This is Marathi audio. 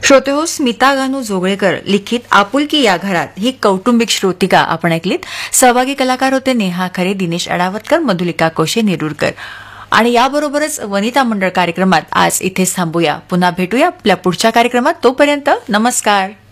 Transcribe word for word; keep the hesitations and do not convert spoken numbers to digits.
श्रोते हो, स्मिता गानू जोगळेकर लिखित आपुलकी या घरात ही कौटुंबिक श्रोतिका आपण ऐकलीत. सहभागी कलाकार होते नेहा खरे, दिनेश अडावतकर, मधुलिका कोशे, नेरुरकर. आणि याबरोबरच वनिता मंडळ कार्यक्रमात आज इथेच थांबूया. पुन्हा भेटूया आपल्या पुढच्या कार्यक्रमात. तोपर्यंत नमस्कार.